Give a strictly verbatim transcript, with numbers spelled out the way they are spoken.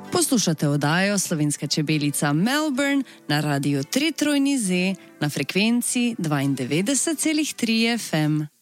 Poslušate oddajo Slovenska čebelica Melbourne na radiju tri trojni Z na frekvenci dvaindevetdeset celih tri F M.